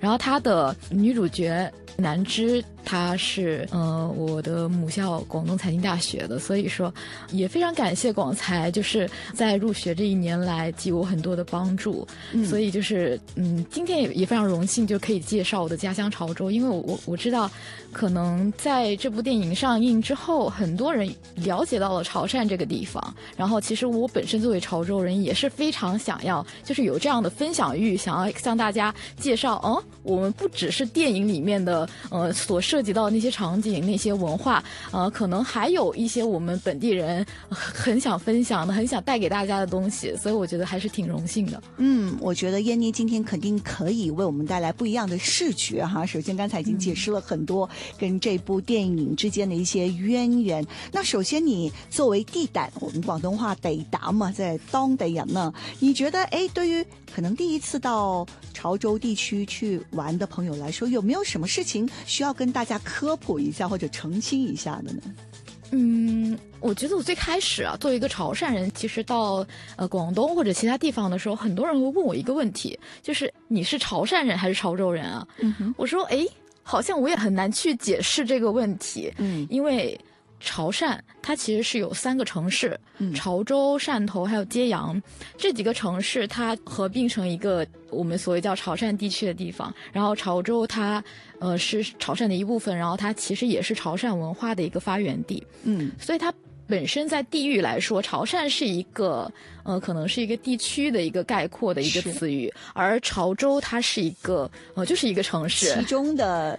然后它的女主角南芝，她是我的母校广东财经大学的，所以说也非常感谢广财，就是在入学这1年来给我很多的帮助。所以就是今天也非常荣幸就可以介绍我的家乡潮州，因为我知道可能在这部电影上映之后，很多人了解到了潮汕这个地方，然后其实我本身作为潮州人也是非常想要就是有这样的分享欲，想要向大家介绍我们不只是电影里面的所涉及到的那些场景那些文化，可能还有一些我们本地人很想分享的很想带给大家的东西，所以我觉得还是挺荣幸的。 我觉得燕妮今天肯定可以为我们带来不一样的视觉哈。首先刚才已经解释了很多跟这部电影之间的一些渊源。那首先你作为地胆，我们广东话地膽嘛，在當地人呢，你觉得对于可能第一次到潮州地区去玩的朋友来说，有没有什么事情需要跟大家科普一下或者澄清一下的呢？ 我觉得我最开始作为一个潮汕人，其实到广东或者其他地方的时候，很多人会问我一个问题，就是你是潮汕人还是潮州人啊？我说好像我也很难去解释这个问题，因为潮汕它其实是有3个城市，潮州、汕头还有揭阳，这几个城市它合并成一个我们所谓叫潮汕地区的地方。然后潮州它是潮汕的一部分，然后它其实也是潮汕文化的一个发源地。所以它本身在地域来说，潮汕是一个可能是一个地区的一个概括的一个词语，而潮州它是一个就是一个城市其中的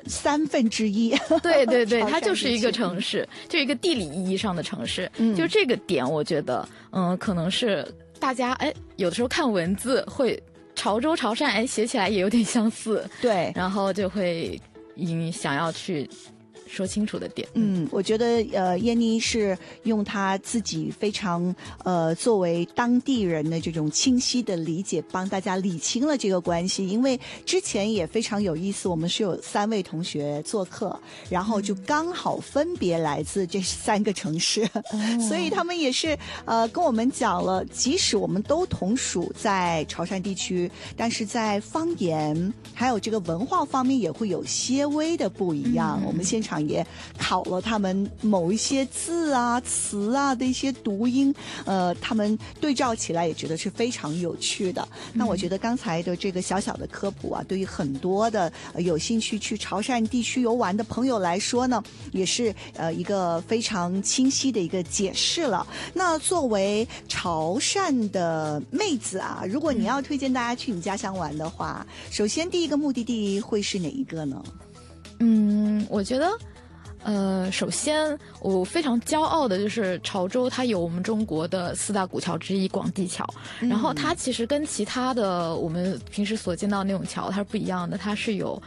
1/3。 对对对，它就是一个城市，就一个地理意义上的城市。就这个点我觉得可能是大家有的时候看文字会潮州潮汕写起来也有点相似， 对， 然后就会想要去说清楚的点。 我觉得燕妮是用她自己非常作为当地人的这种清晰的理解，帮大家理清了这个关系。因为之前也非常有意思，我们是有3位同学做客，然后就刚好分别来自这3个城市，所以他们也是跟我们讲了，即使我们都同属在潮汕地区，但是在方言还有这个文化方面也会有些微的不一样。我们现场也考了他们某一些字啊词啊的一些读音，他们对照起来也觉得是非常有趣的。那我觉得刚才的这个小小的科普对于很多的有兴趣去潮汕地区游玩的朋友来说呢，也是一个非常清晰的一个解释了。那作为潮汕的妹子如果你要推荐大家去你家乡玩的话，首先第一个目的地会是哪一个呢？ 我觉得首先我非常骄傲的就是潮州它有我们中国的4大古桥之一广济桥，然后它其实跟其他的我们平时所见到的那种桥它是不一样的，它是有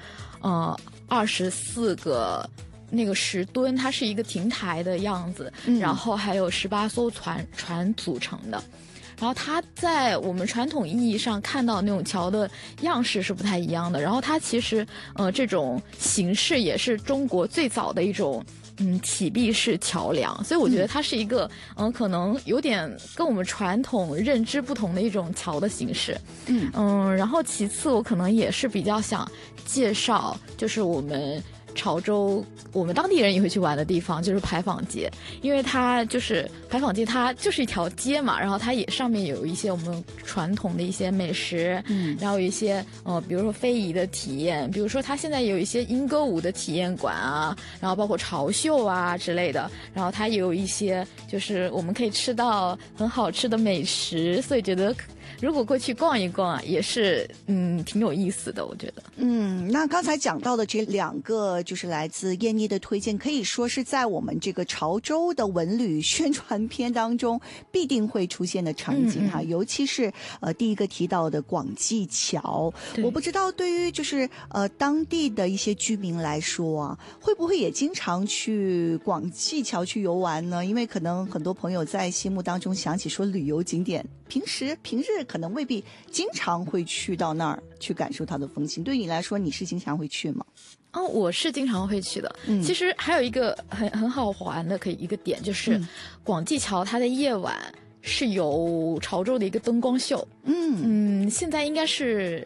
24个那个石墩，它是一个亭台的样子，然后还有18艘船组成的。然后它在我们传统意义上看到那种桥的样式是不太一样的，然后它其实这种形式也是中国最早的一种体壁式桥梁，所以我觉得它是一个可能有点跟我们传统认知不同的一种桥的形式。然后其次我可能也是比较想介绍就是我们潮州我们当地人也会去玩的地方，就是牌坊街，因为它就是牌坊街它就是一条街嘛，然后它也上面有一些我们传统的一些美食，然后有一些比如说非遗的体验，比如说它现在有一些莺歌舞的体验馆然后包括潮秀之类的，然后它也有一些就是我们可以吃到很好吃的美食，所以觉得如果过去逛一逛也是挺有意思的，我觉得。 那刚才讲到的这2个就是来自燕妮的推荐，可以说是在我们这个潮州的文旅宣传片当中必定会出现的场景尤其是第一个提到的广济桥，我不知道对于就是当地的一些居民来说会不会也经常去广济桥去游玩呢？因为可能很多朋友在心目当中想起说旅游景点，平日可能未必经常会去到那儿去感受它的风情。对你来说，你是经常会去吗？ 我是经常会去的。其实还有一个很好玩的一个点，就是广济桥它的夜晚是有潮州的一个灯光秀。现在应该是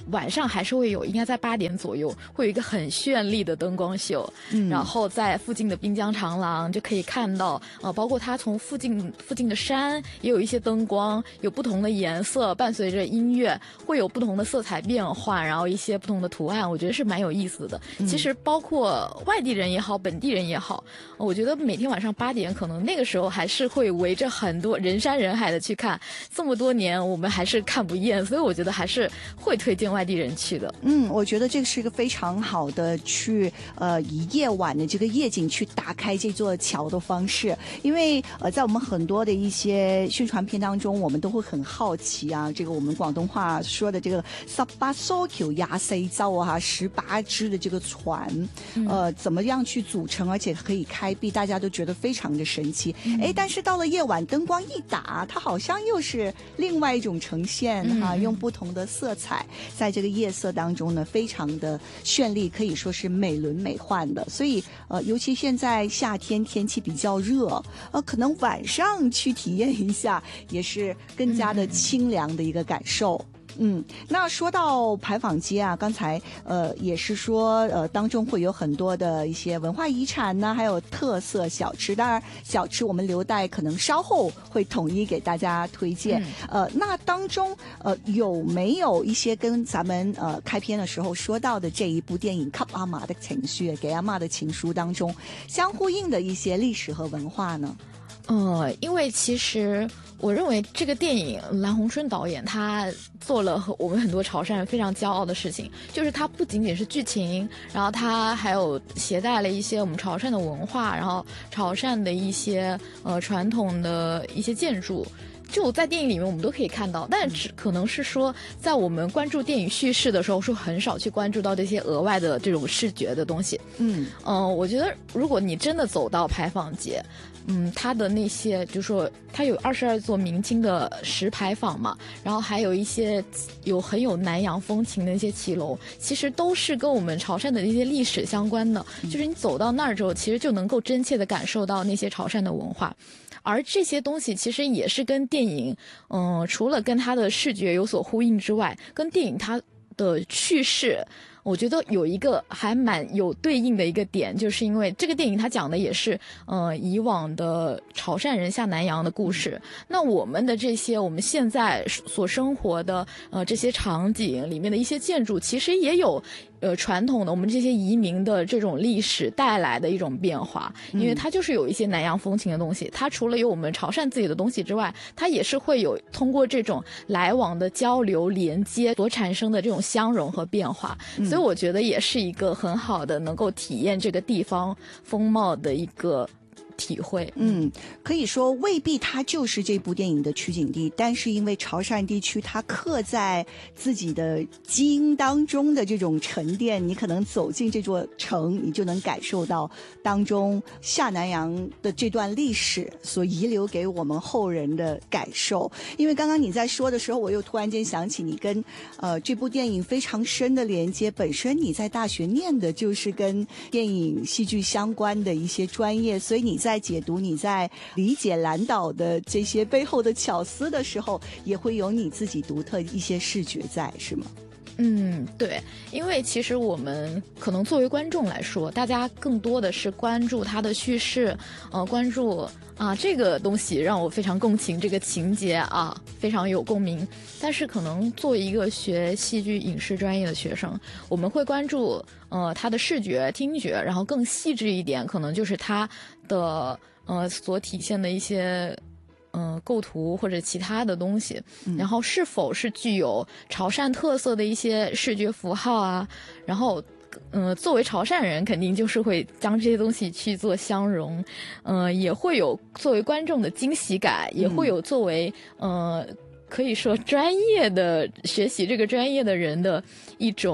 晚上还是会有，应该在8点左右会有一个很绚丽的灯光秀，然后在附近的滨江长廊就可以看到，包括它从附近的山也有一些灯光，有不同的颜色，伴随着音乐会有不同的色彩变换，然后一些不同的图案，我觉得是蛮有意思的。其实包括外地人也好，本地人也好，我觉得每天晚上8点，可能那个时候还是会围着很多人山人海的去看，这么多年我们还是看不厌，所以我觉得还是会推荐外地人去的。 我觉得这个是一个非常好的去以夜晚的这个夜景去打开这座桥的方式，因为在我们很多的一些宣传片当中，我们都会很好奇啊，这个我们广东话说的这个18艘橋24洲啊，18只的这个船，怎么样去组成，而且可以开闭，大家都觉得非常的神奇。但是到了夜晚灯光一打，它好像又是另外一种呈现用不同的色彩在这个夜色当中呢，非常的绚丽，可以说是美轮美奂的。所以尤其现在夏天天气比较热，可能晚上去体验一下也是更加的清凉的一个感受。那说到牌坊街啊，刚才也是说当中会有很多的一些文化遗产呢，还有特色小吃。当然小吃我们留待可能稍后会统一给大家推荐。那当中有没有一些跟咱们开篇的时候说到的这一部电影《給阿媽的情書》給阿媽的情書當中相呼應的一些歷史和文化呢？ 因为其实我认为这个电影蓝洪顺导演他做了我们很多潮汕人非常骄傲的事情，就是他不仅仅是剧情，然后他还有携带了一些我们潮汕的文化，然后潮汕的一些传统的一些建筑，就在电影里面我们都可以看到，但只可能是说在我们关注电影叙事的时候是很少去关注到这些额外的这种视觉的东西。我觉得如果你真的走到牌坊街，它的那些就是说它有22座明清的石牌坊嘛，然后还有一些很有南洋风情的一些骑楼，其实都是跟我们潮汕的一些历史相关的，就是你走到那儿之后其实就能够真切的感受到那些潮汕的文化。而这些东西其实也是跟电影除了跟它的视觉有所呼应之外，跟电影它的叙事我觉得有一个还蛮有对应的一个点，就是因为这个电影它讲的也是以往的潮汕人下南洋的故事。那我们的这些我们现在所生活的这些场景里面的一些建筑，其实也有传统的我们这些移民的这种历史带来的一种变化，因为它就是有一些南洋风情的东西，它除了有我们潮汕自己的东西之外，它也是会有通过这种来往的交流连接所产生的这种相融和变化。所以我觉得也是一个很好的能够体验这个地方风貌的一个体会。 可以说未必它就是这部电影的取景地，但是因为潮汕地区它刻在自己的基因当中的这种沉淀，你可能走进这座城，你就能感受到当中下南洋的这段历史所遗留给我们后人的感受。因为刚刚你在说的时候，我又突然间想起你跟这部电影非常深的连接，本身你在大学念的就是跟电影戏剧相关的一些专业，所以你在解读你在理解蓝岛的这些背后的巧思的时候，也会有你自己独特一些视觉在，是吗？ 对，因为其实我们可能作为观众来说，大家更多的是关注它的叙事，关注这个东西让我非常共情，这个情节非常有共鸣。但是可能作为一个学戏剧影视专业的学生，我们会关注它的视觉、听觉，然后更细致一点，可能就是它的所体现的一些构图或者其他的东西，然后是否是具有潮汕特色的一些视觉符号然后作为潮汕人肯定就是会将这些东西去做相融，也会有作为观众的惊喜感，也会有作为可以说专业的学习这个专业的人的一种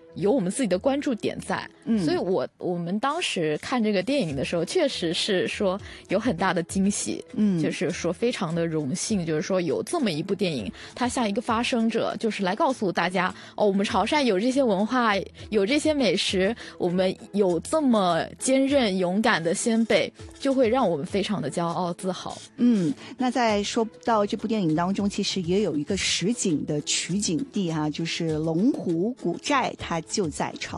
有我们自己的关注点在。所以我们当时看这个电影的时候，确实是说有很大的惊喜，就是说非常的荣幸，就是说有这么一部电影，它像一个发声者，就是来告诉大家，我们潮汕有这些文化，有这些美食，我们有这么坚韧勇敢的先辈，就会让我们非常的骄傲自豪。 那在说到这部电影当中，其实也有一个实景的取景地哈，就是龙湖古寨，它就在潮